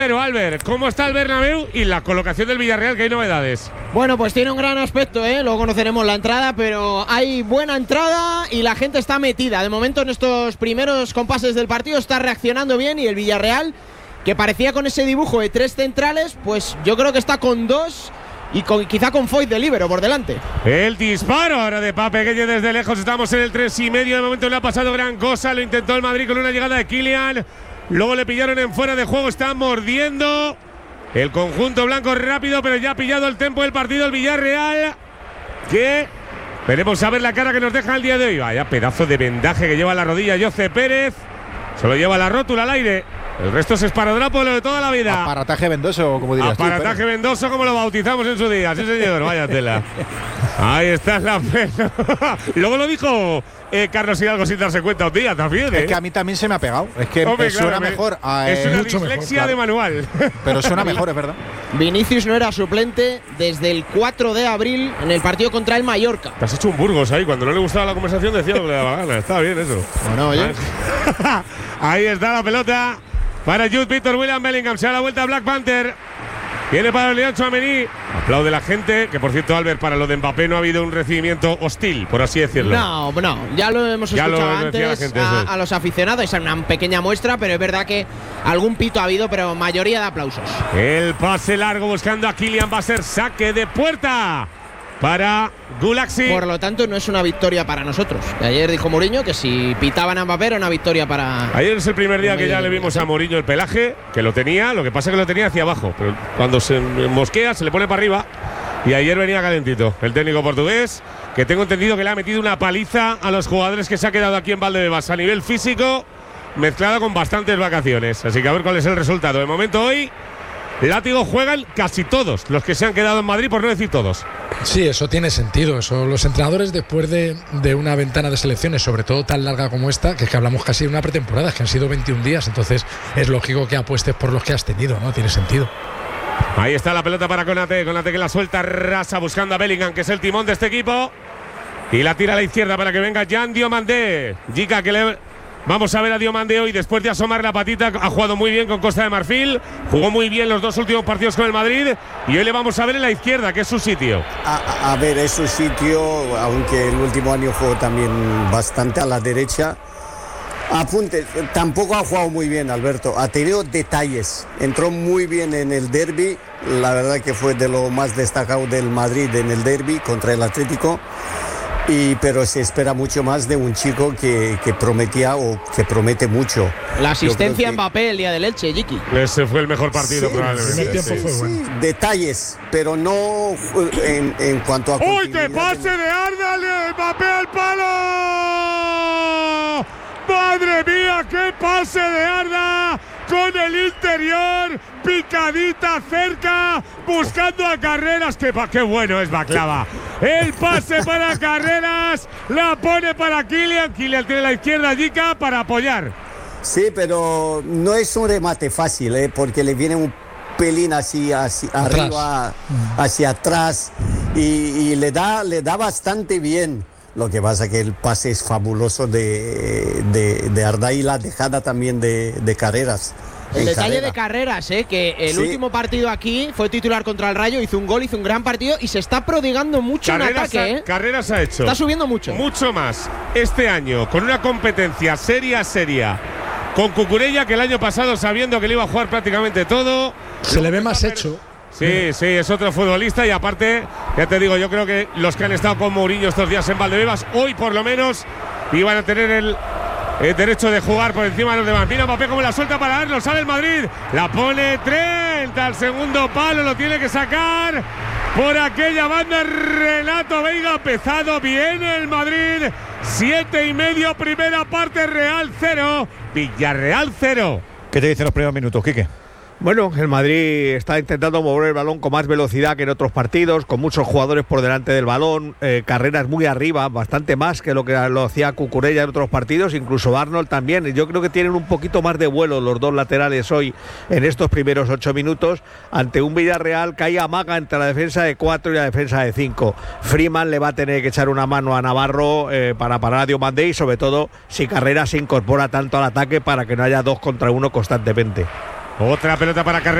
Pero Albert, ¿cómo está el Bernabéu y la colocación del Villarreal? ¿Qué hay novedades? Bueno, pues tiene un gran aspecto, luego conoceremos la entrada, pero hay buena entrada y la gente está metida. De momento en estos primeros compases del partido está reaccionando bien y el Villarreal, que parecía con ese dibujo de 3 centrales, pues yo creo que está con 2 y quizá con Foyt de líbero por delante. El disparo ahora de Pape Gueye desde lejos, estamos en el 3,5, de momento no ha pasado gran cosa, lo intentó el Madrid con una llegada de Kylian. Luego le pillaron en fuera de juego, está mordiendo el conjunto blanco rápido, pero ya ha pillado el tempo del partido el Villarreal, que veremos a ver la cara que nos deja el día de hoy. Vaya pedazo de vendaje que lleva la rodilla Jose Pérez, solo lleva la rótula al aire, el resto es esparadrapo lo de toda la vida. Aparataje vendoso, como dirías tú. Aparataje vendoso, como lo bautizamos en su día, sí señor, vaya tela. Ahí está la pena. Luego lo dijo Carlos Hidalgo sin darse cuenta un día también. Es que a mí también se me ha pegado. Es que suena mejor. Es una dislexia de manual. Pero suena mejor, es verdad. Vinicius no era suplente desde el 4 de abril en el partido contra el Mallorca. Te has hecho un Burgos ahí. Cuando no le gustaba la conversación decía lo que le daba gana. Está bien eso. Bueno, oye. Ahí está la pelota para Jude Victor William Bellingham. Se da la vuelta a Black Panther. Viene para Lilian Tchouaméni. Aplaude la gente. Que por cierto, Albert, para lo de Mbappé no ha habido un recibimiento hostil, por así decirlo. No, ya lo hemos escuchado antes a los aficionados. Es una pequeña muestra, pero es verdad que algún pito ha habido, pero mayoría de aplausos. El pase largo buscando a Kylian va a ser saque de puerta para Gulaxi. Por lo tanto, no es una victoria para nosotros. Ayer dijo Mourinho que si pitaban a Mbappé era una victoria para… Ayer es el primer día que ya le vimos a Mourinho el pelaje, que lo tenía, lo que pasa es que lo tenía hacia abajo, pero cuando se mosquea se le pone para arriba. Y ayer venía calentito el técnico portugués, que tengo entendido que le ha metido una paliza a los jugadores que se ha quedado aquí en Valdebebas a nivel físico, mezclada con bastantes vacaciones. Así que a ver cuál es el resultado. De momento hoy látigo juegan casi todos los que se han quedado en Madrid, por no decir todos. Sí, eso tiene sentido. Eso, los entrenadores después de una ventana de selecciones, sobre todo tan larga como esta, que es que hablamos casi de una pretemporada, que han sido 21 días, entonces es lógico que apuestes por los que has tenido, ¿no? Tiene sentido. Ahí está la pelota para Konate que la suelta rasa buscando a Bellingham, que es el timón de este equipo, y la tira a la izquierda para que venga Jan Diomandé. Gica, que le… Vamos a ver a Diomandé hoy, después de asomar la patita, ha jugado muy bien con Costa de Marfil, jugó muy bien los 2 últimos partidos con el Madrid y hoy le vamos a ver en la izquierda, que es su sitio. A ver, es su sitio, aunque el último año jugó también bastante a la derecha. Apunte, tampoco ha jugado muy bien, Alberto, ha tenido detalles, entró muy bien en el derbi, la verdad que fue de lo más destacado del Madrid en el derbi contra el Atlético. Pero se espera mucho más de un chico que prometía o que promete mucho. La asistencia a Mbappé el día del Elche, Jiki. Ese fue el mejor partido, sí, probablemente. Sí, detalles, pero no en cuanto a… ¡Uy, qué pase de Arda! ¡Mbappé al palo! ¡Madre mía, qué pase de Arda! Con el interior, picadita cerca, buscando a Carreras. ¡Qué bueno es Baklava! El pase para Carreras, la pone para Kylian. Kylian tiene la izquierda, Gica, para apoyar. Sí, pero no es un remate fácil, porque le viene un pelín así arriba, hacia atrás, y le da bastante bien. Lo que pasa es que el pase es fabuloso de Arda y la dejada también de Carreras. El detalle de Carreras, que el último partido aquí fue titular contra el Rayo, hizo un gol, hizo un gran partido y se está prodigando mucho en ataque. Carreras ha hecho. Está subiendo mucho. Mucho más este año, con una competencia seria. Con Cucurella, que el año pasado, sabiendo que le iba a jugar prácticamente todo, se le ve más hecho. Sí, es otro futbolista y aparte, ya te digo, yo creo que los que han estado con Mourinho estos días en Valdebebas, hoy por lo menos, iban a tener el derecho de jugar por encima de los demás. Mira Mbappé como la suelta para darlo, sale el Madrid, la pone Trent al segundo palo, lo tiene que sacar por aquella banda. Renato Veiga, empezado bien el Madrid, 7:30, primera parte, Real 0, Villarreal 0. ¿Qué te dicen los primeros minutos, Quique? Bueno, el Madrid está intentando mover el balón con más velocidad que en otros partidos, con muchos jugadores por delante del balón, Carreras muy arriba, bastante más que lo hacía Cucurella en otros partidos, incluso Arnold también. Yo creo que tienen un poquito más de vuelo los dos laterales hoy en estos primeros 8 minutos, ante un Villarreal que ahí amaga entre la defensa de 4 y la defensa de 5. Freeman le va a tener que echar una mano a Navarro para parar a Diomandé, y sobre todo si Carreras se incorpora tanto al ataque para que no haya 2 contra 1 constantemente. Otra pelota para Carrera.